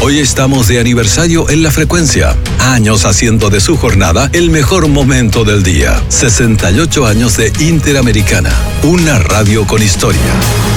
Hoy estamos de aniversario en la frecuencia. Años haciendo de su jornada el mejor momento del día. 68 años de Interamericana. Una radio con historia.